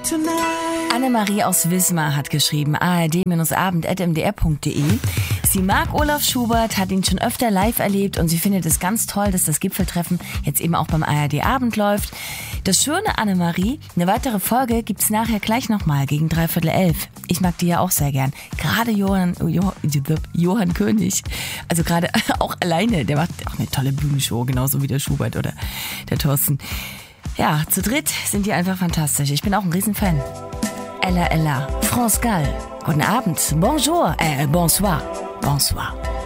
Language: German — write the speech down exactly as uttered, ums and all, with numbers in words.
Annemarie aus Wismar hat geschrieben, a r d abend at m d r punkt d e. Sie mag Olaf Schubert, hat ihn schon öfter live erlebt und sie findet es ganz toll, dass das Gipfeltreffen jetzt eben auch beim A R D-Abend läuft. Das Schöne, Annemarie, eine weitere Folge gibt's nachher gleich nochmal gegen dreiviertel elf. Ich mag die ja auch sehr gern. Gerade Johann, Johann, Johann König, also gerade auch alleine, der macht auch eine tolle Bühnenshow, genauso wie der Schubert oder der Thorsten. Ja, zu dritt sind die einfach fantastisch. Ich bin auch ein Riesenfan. Ella Ella, France Gall. Guten Abend, bonjour, äh, bonsoir, bonsoir.